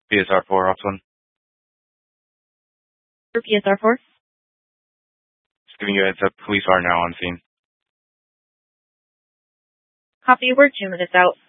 PSR4, Ops 1. For PSR4? Just giving you a heads up, police are now on scene. Copy, we're 2 minutes out.